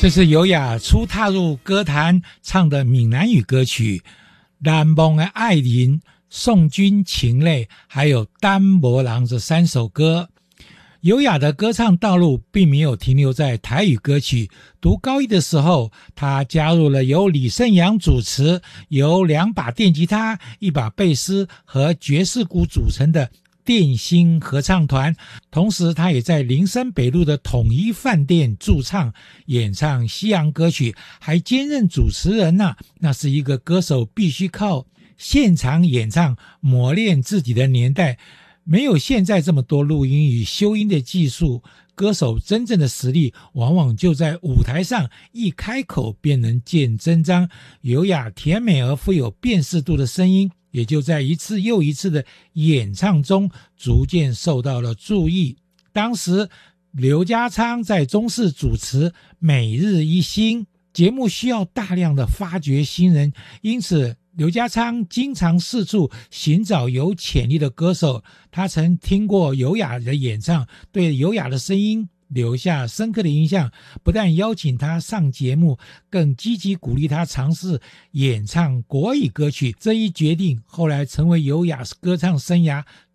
这是尤雅初踏入歌坛唱的闽南语歌曲《难忘的爱人》、《送君情泪》还有《单薄郎》这3首歌。尤雅的歌唱道路并没有停留在台语歌曲，读高一的时候，他加入了由李圣阳主持、由2把电吉他、1把贝斯和爵士鼓组成的电心合唱团，同时他也在林森北路的统一饭店驻唱，演唱西洋歌曲，还兼任主持人呢。那是一个歌手必须靠现场演唱磨练自己的年代，没有现在这么多录音与修音的技术，歌手真正的实力往往就在舞台上，一开口便能见真章。尤雅甜美而富有辨识度的声音，也就在一次又一次的演唱中逐渐受到了注意。当时刘家昌在中视主持《每日一星》节目，需要大量的发掘新人，因此刘家昌经常四处寻找有潜力的歌手。他曾听过尤雅的演唱，对尤雅的声音留下深刻的印象，不但邀请他上节目，更积极鼓励他尝试演唱国语歌曲。这一决定后来成为尤雅歌唱生涯